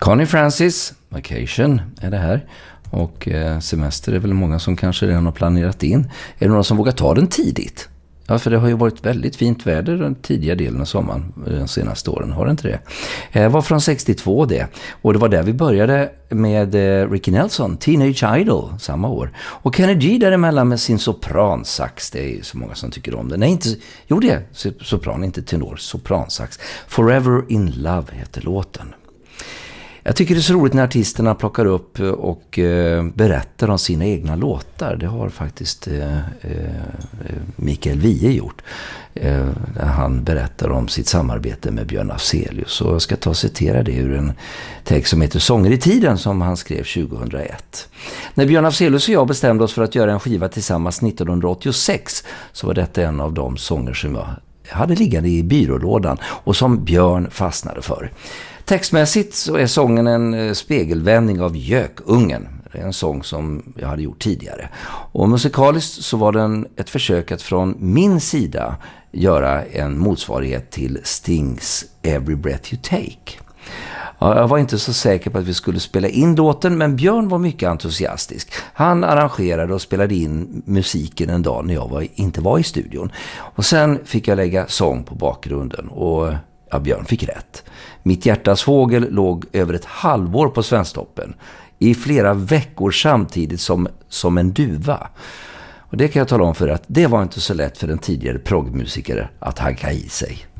Connie Francis, Vacation är det här. Och semester är väl många som kanske redan har planerat in. Är det några som vågar ta den tidigt? Ja, för det har ju varit väldigt fint väder den tidiga delen av sommaren de senaste åren, har det inte det? Var från 62 det. Och det var där vi började med Ricky Nelson, Teenage Idol, samma år. Och Kenny G däremellan med sin sopransax, det är ju så många som tycker om det. Nej, inte, jo det är sopran, inte tenor, sopransax. Forever in Love heter låten. Jag tycker det är så roligt när artisterna plockar upp och berättar om sina egna låtar. Det har faktiskt Mikael Wiehe gjort. Han berättar om sitt samarbete med Björn Afzelius. Så jag ska ta och citera det ur en text som heter Sånger i tiden som han skrev 2001. När Björn Afzelius och jag bestämde oss för att göra en skiva tillsammans 1986 så var detta en av de sånger som jag hade liggande i byrålådan och som Björn fastnade för. Textmässigt så är sången en spegelvändning av Gökungen. Det är en sång som jag hade gjort tidigare. Och musikaliskt så var den ett försök att från min sida göra en motsvarighet till Stings Every Breath You Take. Ja, jag var inte så säker på att vi skulle spela in låten, men Björn var mycket entusiastisk. Han arrangerade och spelade in musiken en dag när jag inte var i studion. Och sen fick jag lägga sång på bakgrunden och ja, Björn fick rätt. Mitt hjärtas fågel låg över ett halvår på Svensktoppen. I flera veckor samtidigt som en duva. Och det kan jag tala om för att det var inte så lätt för en tidigare proggmusiker att hacka i sig.